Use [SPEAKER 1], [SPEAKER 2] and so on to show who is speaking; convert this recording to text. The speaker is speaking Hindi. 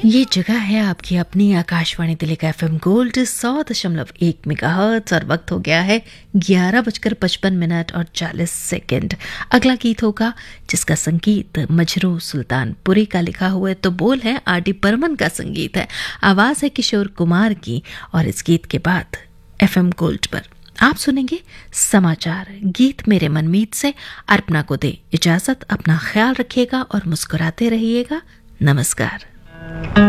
[SPEAKER 1] ये जगह है आपकी अपनी आकाशवाणी दिल्ली का एफएम गोल्ड 100.1 मेगाहर्ट्ज और वक्त हो गया है 11:55 और 40 सेकंड। अगला गीत होगा जिसका संगीत मजरू सुल्तानपुरी का लिखा हुआ है, तो बोल है आर.डी. बर्मन का संगीत है, आवाज है किशोर कुमार की। और इस गीत के बाद एफएम गोल्ड पर आप सुनेंगे समाचार। गीत मेरे मनमीत से अर्पणा को दे इजाजत। अपना ख्याल रखिएगा और मुस्कुराते रहिएगा। नमस्कार।